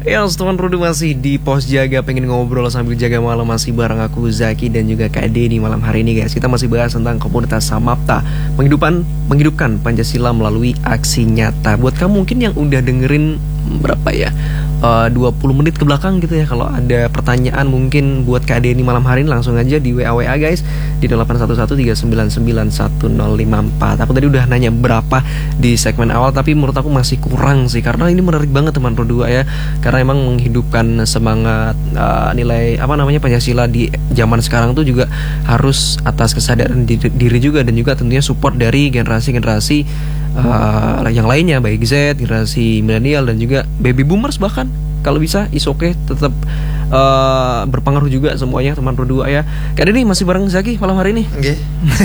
Ya, teman Rudu masih di pos jaga, pengen ngobrol sambil jaga malam, masih bareng aku Zaki dan juga Kak Denny malam hari ini guys. Kita masih bahas tentang komunitas Samapta, menghidupkan Pancasila melalui aksi nyata. Buat kamu mungkin yang udah dengerin berapa ya, 20 menit ke belakang gitu ya, kalau ada pertanyaan mungkin buat Kak Denny malam hari ini, langsung aja di WA guys di 81139911054. Aku tadi udah nanya berapa di segmen awal, tapi menurut aku masih kurang sih, karena ini menarik banget teman Pro 2 ya, karena emang menghidupkan semangat nilai Pancasila di zaman sekarang tuh juga harus atas kesadaran diri juga, dan juga tentunya support dari generasi-generasi yang lainnya, baik Z, generasi milenial dan juga baby boomers bahkan. Kalau bisa is okay, tetap berpengaruh juga semuanya teman Pro 2 ya. Kak Denny masih bareng Zaki malam hari ini. Oke.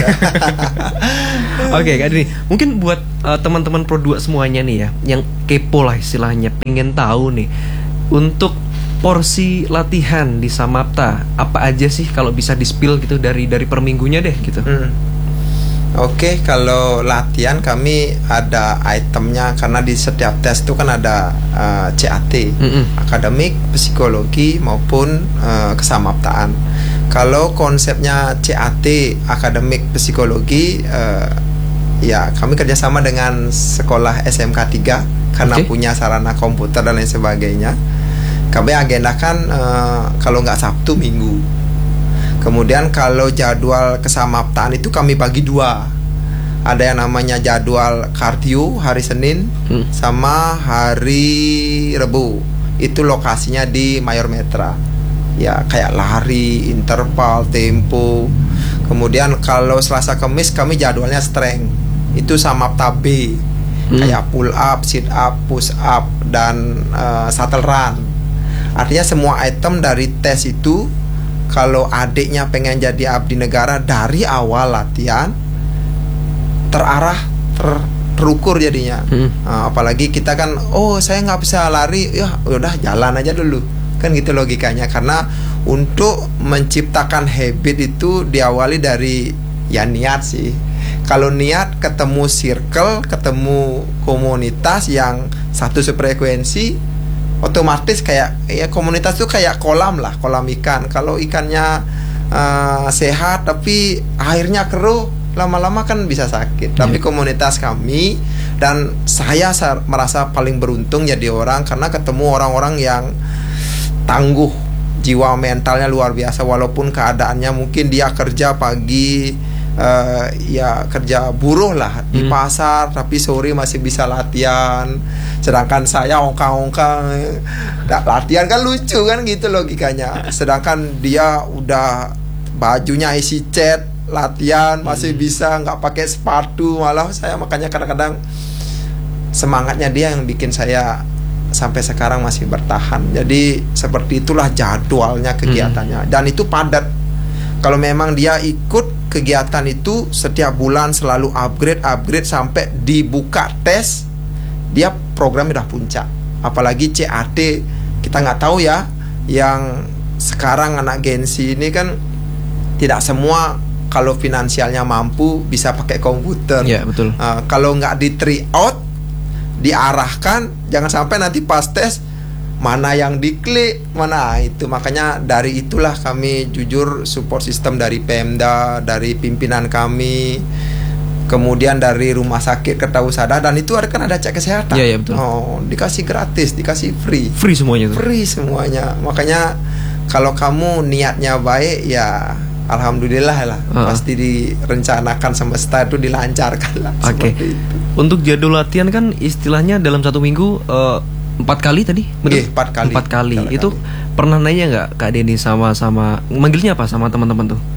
Oke, Kak Denny, mungkin buat teman-teman Pro 2 semuanya nih ya, yang kepo lah istilahnya, pengen tahu nih untuk porsi latihan di Samapta apa aja sih, kalau bisa di-spill gitu dari per minggunya deh gitu. Oke, kalau latihan kami ada itemnya, karena di setiap tes itu kan ada CAT, akademik, psikologi maupun kesamaptaan. Kalau konsepnya CAT, akademik, psikologi, ya kami kerjasama dengan sekolah SMK 3 karena punya sarana komputer dan lain sebagainya. Kami agendakan kalau nggak Sabtu, Minggu. Kemudian kalau jadwal kesamaptaan itu kami bagi dua. Ada yang namanya jadwal kardio hari Senin sama hari Rebu. Itu lokasinya di Mayor Metra. Ya kayak lari, interval, tempo. Kemudian kalau Selasa Kamis kami jadwalnya strength. Itu Samapta B. Kayak pull up, sit up, push up, dan shuttle run. Artinya semua item dari tes itu, kalau adiknya pengen jadi abdi negara, dari awal latihan terarah, terukur jadinya. Apalagi kita kan, saya nggak bisa lari, ya udah jalan aja dulu, kan gitu logikanya. Karena untuk menciptakan habit itu diawali dari ya niat sih. Kalau niat, ketemu circle, ketemu komunitas yang satu sefrekuensi, otomatis kayak ya komunitas tuh kayak kolam lah, kolam ikan. Kalau ikannya sehat tapi airnya keruh, lama-lama kan bisa sakit. Tapi komunitas kami, dan saya merasa paling beruntung jadi orang, karena ketemu orang-orang yang tangguh, jiwa mentalnya luar biasa. Walaupun keadaannya mungkin dia kerja pagi, ya kerja buruh lah di pasar, tapi sore masih bisa latihan. Sedangkan saya ongkang-ongkang, latihan kan lucu kan gitu logikanya. Sedangkan dia udah bajunya isi cat, latihan masih bisa nggak pakai sepatu. Malah saya makanya kadang-kadang semangatnya dia yang bikin saya sampai sekarang masih bertahan. Jadi seperti itulah jadwalnya, kegiatannya, dan itu padat. Kalau memang dia ikut kegiatan itu setiap bulan selalu upgrade sampai dibuka tes, dia program udah puncak. Apalagi CAT, kita nggak tahu ya, yang sekarang anak Gen Z ini kan tidak semua kalau finansialnya mampu bisa pakai komputer. Ya, betul. Kalau nggak di try out, diarahkan, jangan sampai nanti pas tes mana yang diklik, mana itu. Makanya dari itulah kami jujur support system dari Pemda, dari pimpinan kami, kemudian dari rumah sakit Kertawusada, dan itu kan ada cek kesehatan. Iya, betul. Dikasih gratis, dikasih free semuanya tuh. Free semuanya. Makanya kalau kamu niatnya baik, ya alhamdulillah lah, pasti direncanakan semesta itu dilancarkan lah. Oke. Untuk jadwal latihan kan istilahnya dalam satu minggu 4 kali tadi, betul? 4 kali. Itu pernah nanya nggak Kak Denny sama manggilnya apa sama teman-teman tuh?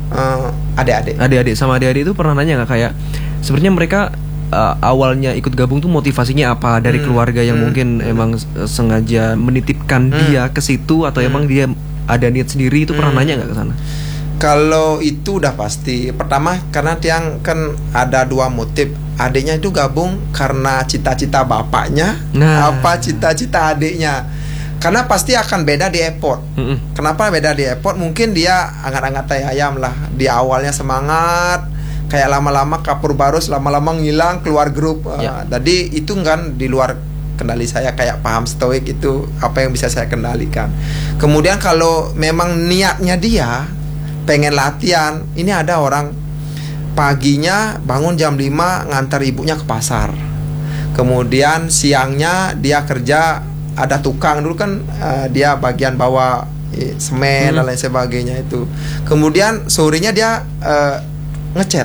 Adik-adik itu pernah nanya nggak, kayak sebenarnya mereka awalnya ikut gabung tuh motivasinya apa, dari keluarga yang mungkin emang sengaja menitipkan dia ke situ, atau emang dia ada niat sendiri, itu pernah nanya nggak ke sana? Kalau itu udah pasti. Pertama karena Tiang kan ada 2 motif. Adiknya itu gabung karena cita-cita bapaknya, apa cita-cita adiknya. Karena pasti akan beda di airport. Kenapa beda di airport? Mungkin dia angat-angat tai ayam lah. Di awalnya semangat, kayak lama-lama kapur barus, lama-lama ngilang, keluar grup. Jadi itu kan di luar kendali saya, kayak paham stoik itu apa yang bisa saya kendalikan. Kemudian kalau memang niatnya dia pengen latihan, ini ada orang paginya bangun jam 5 ngantar ibunya ke pasar. Kemudian siangnya dia kerja, ada tukang dulu kan, dia bagian bawa semen dan lain sebagainya itu. Kemudian sorenya dia ngechat,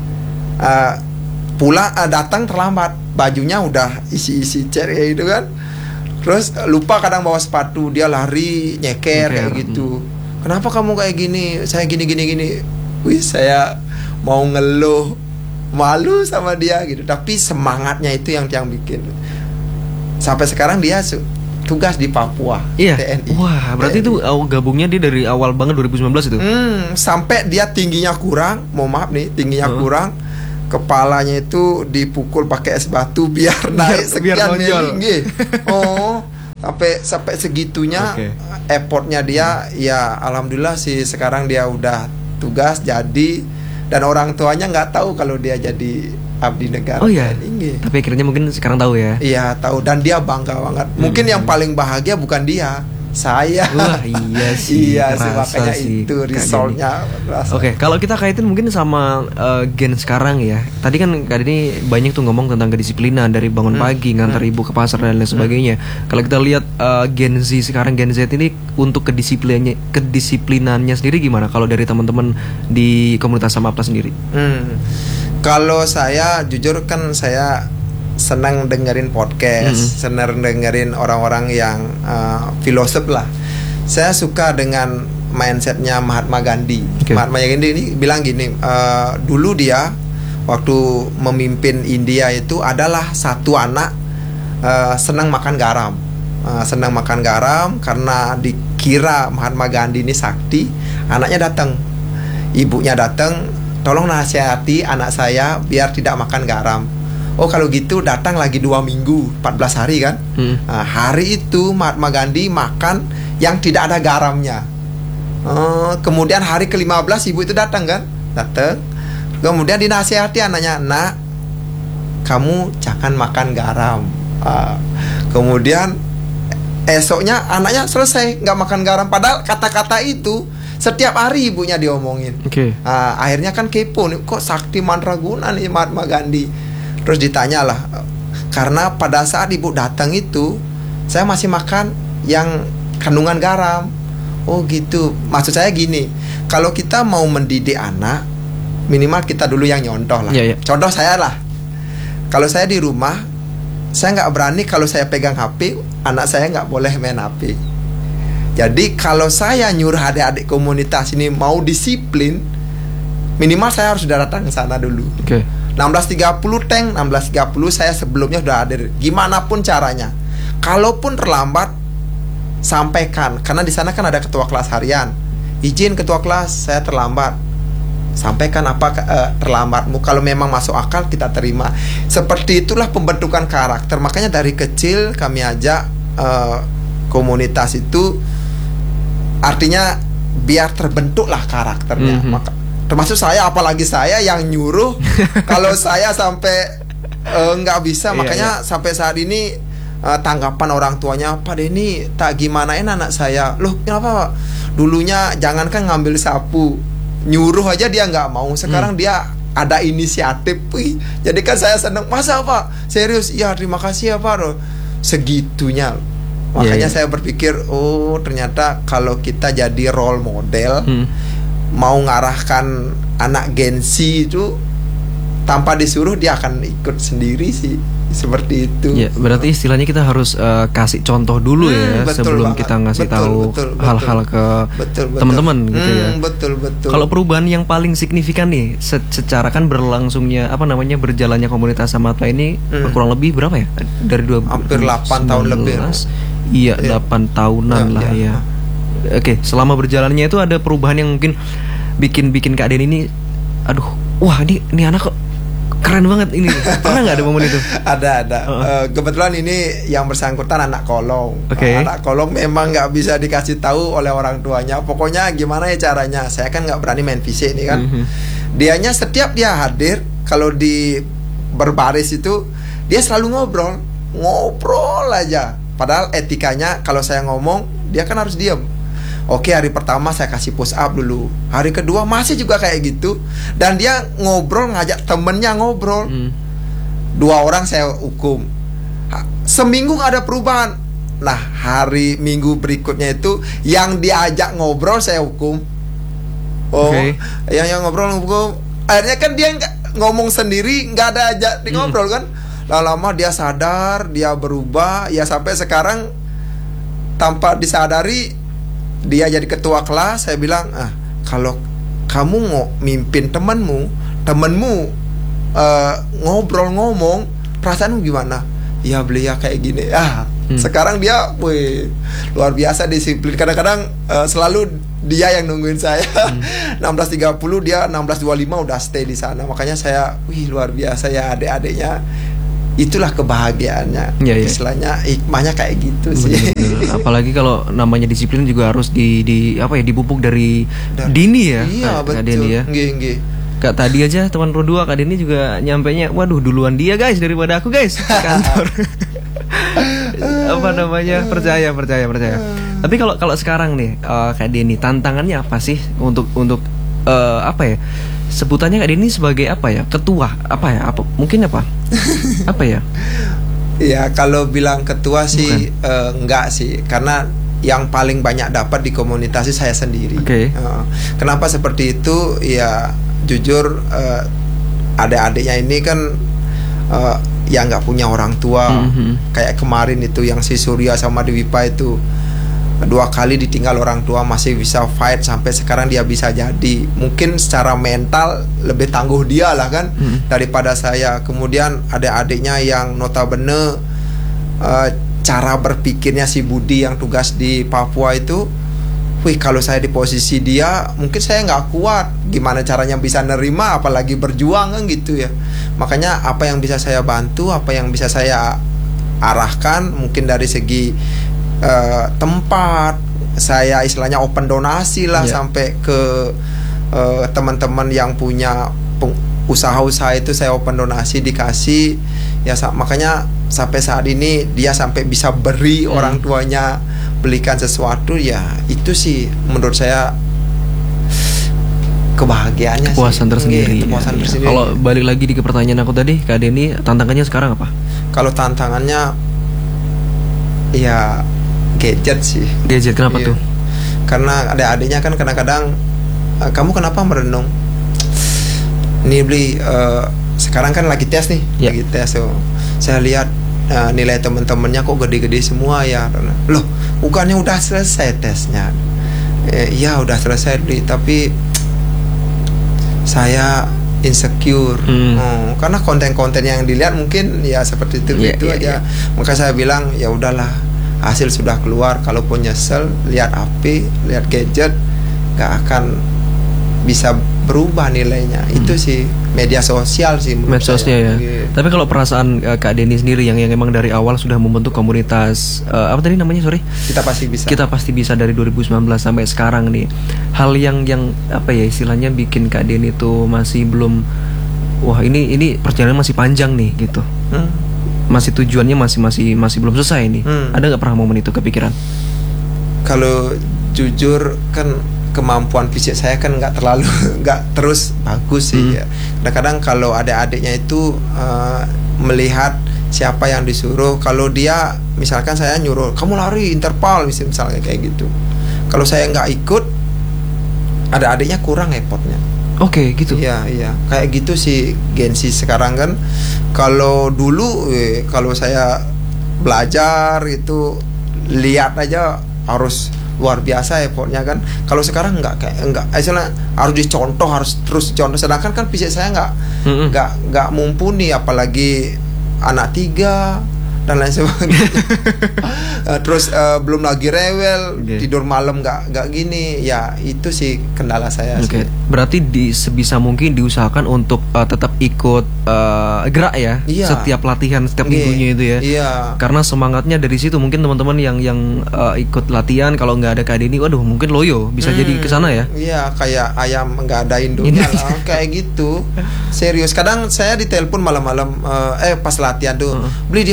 pulang datang terlambat, bajunya udah isi chat kayak gitu kan. Terus lupa kadang bawa sepatu, dia lari nyeker kayak gitu. Kenapa kamu kayak gini? Saya gini. Wih, saya mau ngeluh, malu sama dia gitu. Tapi semangatnya itu yang bikin. Sampai sekarang dia tugas di Papua, TNI. Wah, berarti TNI. Itu gabungnya dia dari awal banget 2019 itu. Sampai dia tingginya kurang, mohon maaf nih, tingginya kurang, kepalanya itu dipukul pakai es batu biar naik sekian tinggi. Sampai segitunya. Effortnya dia, ya alhamdulillah sih sekarang dia udah tugas jadi, dan orang tuanya nggak tahu kalau dia jadi abdi negara. Tapi akhirnya mungkin sekarang tahu ya. Iya tahu, dan dia bangga banget. Mungkin yang paling bahagia bukan dia, saya. Wah iya sih. Iya sih, makanya sih, itu resultnya. Oke, kalau kita kaitin mungkin sama gen sekarang ya. Tadi kan Kak Denny banyak tuh ngomong tentang kedisiplinan, dari bangun pagi ngantar ibu ke pasar dan lain sebagainya. Kalau kita lihat Gen Z sekarang, Gen Z ini untuk kedisiplinannya sendiri gimana? Kalau dari teman-teman di komunitas Samapta sendiri? Kalau saya jujur kan saya senang dengerin podcast, senang dengerin orang-orang yang filosof lah. Saya suka dengan mindsetnya Mahatma Gandhi. Mahatma Gandhi ini bilang gini, dulu dia waktu memimpin India itu adalah satu anak senang makan garam. Senang makan garam karena dikira Mahatma Gandhi ini sakti. Anaknya datang, ibunya datang, tolong nasihati anak saya biar tidak makan garam. Oh kalau gitu datang lagi 2 minggu, 14 hari kan. Nah, hari itu Mahatma Gandhi makan yang tidak ada garamnya. Kemudian hari ke-15 ibu itu datang kan, kemudian dinasihati anaknya, nak, kamu jangan makan garam. Kemudian esoknya anaknya selesai nggak makan garam. Padahal kata-kata itu setiap hari ibunya diomongin. Akhirnya kan kepo nih, kok sakti mandraguna nih Mahatma Gandhi. Terus ditanyalah, karena pada saat ibu datang itu saya masih makan yang kandungan garam. Oh gitu. Maksud saya gini, kalau kita mau mendidik anak, minimal kita dulu yang nyontoh lah. Contoh saya lah, kalau saya di rumah, saya nggak berani kalau saya pegang HP, anak saya nggak boleh main HP. Jadi kalau saya nyuruh adik-adik komunitas ini mau disiplin, minimal saya harus sudah datang ke sana dulu. 16.30 tank, 16.30 saya sebelumnya sudah hadir. Gimana pun caranya, kalaupun terlambat, sampaikan. Karena di sana kan ada ketua kelas harian. Izin ketua kelas, saya terlambat. Sampaikan apa terlambatmu. Kalau memang masuk akal kita terima. Seperti itulah pembentukan karakter. Makanya dari kecil kami ajak komunitas itu, artinya biar terbentuklah karakternya. Termasuk saya, apalagi saya yang nyuruh. Kalau saya sampai nggak bisa, makanya sampai saat ini tanggapan orang tuanya, Pak Denny tak gimanain anak saya. Loh kenapa? Dulunya jangankan ngambil sapu, nyuruh aja dia nggak mau. Sekarang dia ada inisiatif. Jadi kan saya seneng. Masa Pak? Serius? Iya terima kasih ya Pak. Segitunya. Makanya saya berpikir, oh ternyata kalau kita jadi role model, mau ngarahkan anak Gen Z itu tanpa disuruh dia akan ikut sendiri sih, seperti itu. Ya, berarti istilahnya kita harus kasih contoh dulu ya sebelum banget. Kita ngasih tahu hal-hal ke teman-teman gitu ya. Betul. Kalau perubahan yang paling signifikan nih, secara kan berlangsungnya berjalannya komunitas Samapta ini kurang lebih berapa ya? Dari hampir 8 tahun lebih. Iya, 8 tahunan lah ya. Oke, selama berjalannya itu ada perubahan yang mungkin bikin Kak Den ini, aduh, wah ini anak kok keren banget ini. Pernah nggak ada momen itu? Ada. Kebetulan ini yang bersangkutan anak kolong. Anak kolong memang nggak bisa dikasih tahu oleh orang tuanya. Pokoknya gimana ya caranya? Saya kan nggak berani main fisik nih kan. Dianya setiap dia hadir, kalau di berbaris itu dia selalu ngobrol. ngobrol aja. Padahal etikanya kalau saya ngomong dia kan harus diam. Oke, hari pertama saya kasih push up dulu. Hari kedua masih juga kayak gitu. Dan dia ngobrol, ngajak temennya ngobrol. 2 orang saya hukum. Seminggu gak ada perubahan. Nah, hari minggu berikutnya itu yang diajak ngobrol saya hukum. Yang ngobrol hukum. Akhirnya kan dia ngomong sendiri, nggak ada ajak di ngobrol kan. Lama-lama dia sadar, dia berubah. Ya sampai sekarang tanpa disadari dia jadi ketua kelas. Saya bilang, kalau kamu mau mimpin temenmu ngobrol ngomong, perasaanmu gimana? Ya beliau kayak gini. Sekarang dia, luar biasa disiplin. Kadang-kadang selalu dia yang nungguin saya. 16.30 dia 16.25 udah stay di sana. Makanya saya, luar biasa ya adik-adiknya. Itulah kebahagiaannya. Istilahnya hikmahnya kayak gitu sih. Apalagi kalau namanya disiplin juga harus dipupuk dari dini ya. Iya, betul. Deni ya. Kak tadi aja teman Pro 2 Kak Deni juga nyampainya, waduh duluan dia guys daripada aku guys ke kantor. Percaya. Tapi kalau sekarang nih Kak Deni, tantangannya apa sih untuk sebutannya Kak Deni sebagai ketua apa ya? Ya kalau bilang ketua sih enggak sih, karena yang paling banyak dapat di komunitas saya sendiri. Kenapa seperti itu? Ya jujur adik-adiknya ini kan yang nggak punya orang tua. Kayak kemarin itu yang si Surya sama Dewipa itu 2 kali ditinggal orang tua masih bisa fight sampai sekarang dia bisa jadi. Mungkin secara mental lebih tangguh dia lah kan daripada saya. Kemudian adik-adiknya yang notabene cara berpikirnya si Budi yang tugas di Papua itu, kalau saya di posisi dia mungkin saya nggak kuat. Gimana caranya bisa nerima, apalagi berjuang kan gitu ya. Makanya apa yang bisa saya bantu, apa yang bisa saya arahkan, mungkin dari segi tempat saya istilahnya open donasi lah, sampai ke teman-teman yang punya usaha-usaha itu saya open donasi dikasih ya. Makanya sampai saat ini dia sampai bisa beri orang tuanya belikan sesuatu, ya itu sih menurut saya kebahagiaannya, kepuasan tersendiri. Kalau balik lagi di pertanyaan aku tadi, Kak Deni, tantangannya sekarang apa? Kalau tantangannya ya gadget sih. Gadget kenapa tuh? Karena adik-adiknya kan kadang-kadang, kamu kenapa merenung? Nih beli sekarang kan lagi tes nih, lagi tes. Saya lihat nilai teman-temannya kok gede-gede semua ya. Loh, bukannya udah selesai tesnya? Iya udah selesai beli, tapi saya insecure. Karena konten-konten yang dilihat mungkin ya seperti itu aja. Maka saya bilang ya udahlah, hasil sudah keluar. Kalaupun nyesel, lihat HP, lihat gadget, gak akan bisa berubah nilainya. Itu sih media sosial sih medsosnya ya. Tapi kalau perasaan Kak Deni sendiri yang emang dari awal sudah membentuk komunitas apa tadi namanya, sorry? Kita pasti bisa dari 2019 sampai sekarang nih. Hal yang apa ya istilahnya bikin Kak Deni itu masih belum, wah ini perjalanan masih panjang nih gitu. Masih tujuannya masih belum selesai nih. Ada nggak pernah momen itu kepikiran? Kalau jujur kan kemampuan fisik saya kan nggak terus bagus sih ya. Kadang-kadang kalau adik-adiknya itu melihat siapa yang disuruh. Kalau dia misalkan saya nyuruh kamu lari interval misalnya kayak gitu, kalau saya nggak ikut, adik-adiknya kurang effortnya. Oke, gitu. Iya, kayak gitu sih Gensi sekarang kan. Kalau dulu kalau saya belajar itu lihat aja harus luar biasa effortnya kan. Kalau sekarang enggak, misalnya harus dicontoh, harus terus dicontoh. Sedangkan kan fisik saya enggak mumpuni, apalagi anak 3 dan lain sebagainya. Terus belum lagi rewel, tidur malam enggak gini. Ya itu sih kendala saya sih. Berarti sebisa mungkin diusahakan untuk tetap ikut gerak ya, setiap latihan setiap minggunya itu ya. Karena semangatnya dari situ. Mungkin teman-teman yang ikut latihan kalau nggak ada Kak Deni, waduh mungkin loyo bisa jadi kesana ya. Iya, kayak ayam nggak ada induknya lah, kayak gitu. Serius. Kadang saya ditelepon malam-malam pas latihan tuh, beli di mana nih?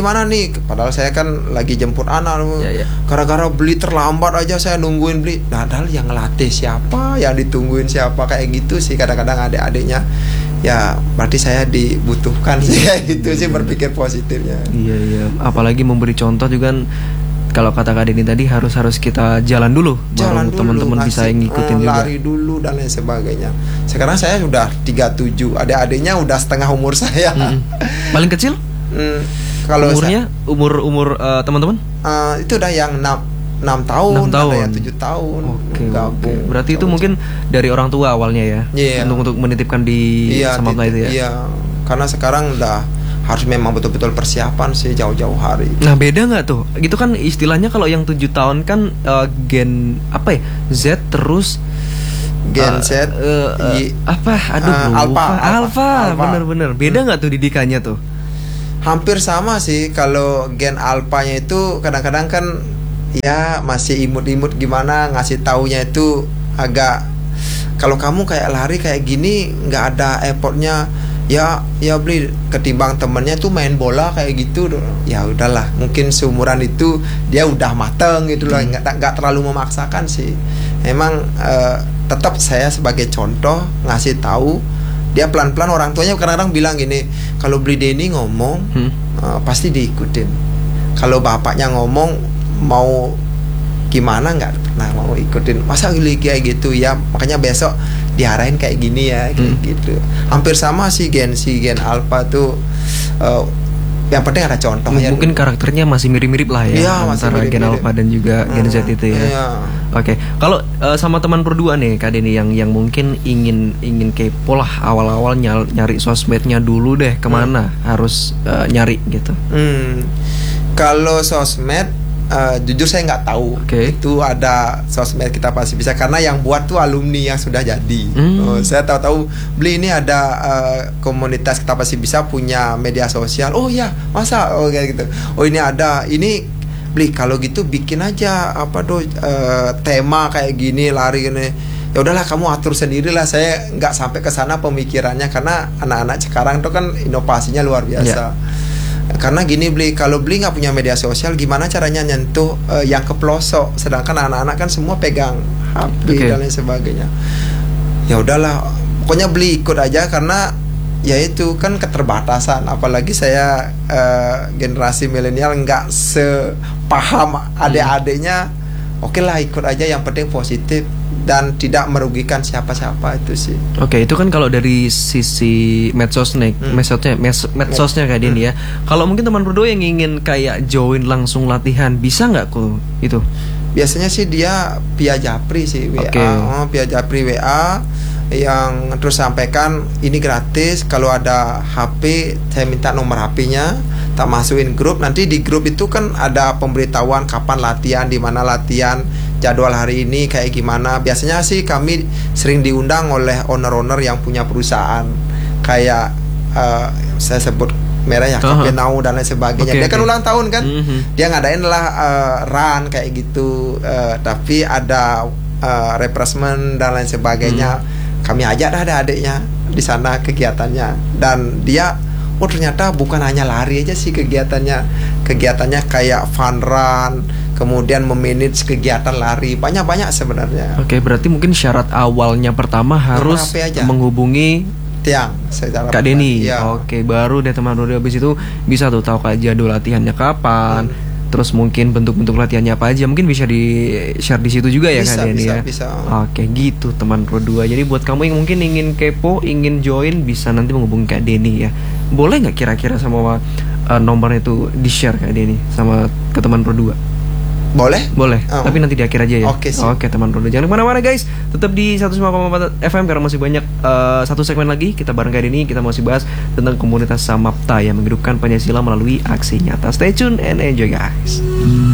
nih, padahal saya kan lagi jemput anak. Ya. Gara-gara beli terlambat aja saya nungguin beli. Nah, padahal yang ngelatih siapa, yang ditungguin siapa, kayak gitu sih kadang-kadang adik-adiknya. Ya berarti saya dibutuhkan sih kayak gitu sih berpikir positifnya. Iya. Apalagi memberi contoh juga kan. Kalau kata Kak Denny tadi harus kita jalan dulu baru teman-teman bisa ngikutin juga. Lari dulu dan lain sebagainya. Sekarang saya sudah 37, adik-adiknya udah setengah umur saya. Paling kecil? Kalau umurnya umur teman-teman? Itu udah yang 6 tahun, 6 tahun. ada yang 7 tahun. Oke. Berarti itu Gabung. mungkin dari orang tua awalnya ya. Yeah. Untuk menitipkan di Samapta itu ya. Iya. Karena sekarang udah harus memang betul-betul persiapan sih jauh-jauh hari. Nah, beda nggak tuh? Gitu kan istilahnya kalau yang 7 tahun kan gen apa ya? Z terus Gen Z apa? Aduh, Alpha. Bener-bener. Beda nggak tuh didikannya tuh? Hampir sama sih. Kalau gen alpanya itu kadang-kadang kan ya masih imut-imut gimana ngasih taunya itu agak, kalau kamu kayak lari kayak gini nggak ada effortnya, ya beli ketimbang temennya tuh main bola kayak gitu. Ya udahlah, mungkin seumuran itu dia udah mateng gitu loh, nggak terlalu memaksakan sih. Emang tetap saya sebagai contoh ngasih tahu dia pelan-pelan. Orang tuanya kadang-kadang bilang gini, kalau beli Denny ngomong pasti diikutin. Kalau bapaknya ngomong mau gimana nggak pernah mau ikutin. Masa kayak gitu ya, makanya besok diarahin kayak gini ya, kayak gitu. Hampir sama sih gen alpha tuh. Yang penting ada contoh. Mungkin karakternya masih mirip-mirip lah ya, antara gen alpha dan juga gen Z itu ya. Iya. Oke. Kalau sama teman berdua nih Kak Denny yang mungkin ingin kepo lah awal-awal nyari sosmednya dulu deh, kemana harus nyari gitu. Kalau sosmed jujur saya nggak tahu. Itu ada sosmed Kita Pasti Bisa karena yang buat tuh alumni yang sudah jadi. Saya tahu beli ini ada komunitas Kita Pasti Bisa punya media sosial. Oh ya, masa kayak gitu. Oh ini ada, ini beli kalau gitu bikin aja tema kayak gini, lari gini. Ya udahlah, kamu atur sendirilah. Saya nggak sampai ke sana pemikirannya karena anak-anak sekarang tuh kan inovasinya luar biasa. Karena gini kalau beli nggak punya media sosial, gimana caranya nyentuh yang ke pelosok, sedangkan anak-anak kan semua pegang HP dan lain sebagainya. Ya udahlah, pokoknya beli ikut aja karena ya itu kan keterbatasan. Apalagi saya generasi milenial nggak sepaham adik-adiknya. Oke lah, ikut aja, yang penting positif dan tidak merugikan siapa-siapa, itu sih. Oke, itu kan kalau dari sisi medsosnya kayak Denny ya. Kalau mungkin teman berdua yang ingin kayak join langsung latihan, bisa nggak kok itu? Biasanya sih dia via Japri sih, WA. Via Japri WA yang terus sampaikan ini gratis. Kalau ada HP saya minta nomor HP-nya, tak masukin grup. Nanti di grup itu kan ada pemberitahuan kapan latihan, di mana latihan, jadwal hari ini kayak gimana. Biasanya sih kami sering diundang oleh owner-owner yang punya perusahaan kayak saya sebut merah ya, Kapenau dan lain sebagainya. Dia kan ulang tahun kan, dia ngadain lah run kayak gitu, tapi ada refreshment dan lain sebagainya. Kami ajak ada adiknya di sana kegiatannya, dan dia ternyata bukan hanya lari aja sih kegiatannya kayak fun run, kemudian memanage kegiatan lari, banyak sebenarnya. Berarti mungkin syarat awalnya pertama harus menghubungi Kak Denny. Baru deh teman berdua habis itu bisa tuh tahu kayak jadwal latihannya kapan. Terus mungkin bentuk-bentuk latihannya apa aja, mungkin bisa di-share di situ juga ya Kak Denny ya. Bisa. Gitu teman berdua. Jadi buat kamu yang mungkin ingin kepo, ingin join, bisa nanti menghubungi Kak Denny ya. Boleh nggak kira-kira sama nomornya itu di-share Kak Denny sama ke teman berdua? Boleh, tapi nanti di akhir aja ya. Oke, teman berdua. Jangan kemana-mana guys, tetap di 105,4 FM karena masih banyak satu segmen lagi kita bareng Kak Denny. Kita masih bahas tentang komunitas Samapta yang menghidupkan Pancasila melalui aksi nyata. Stay tune and enjoy guys.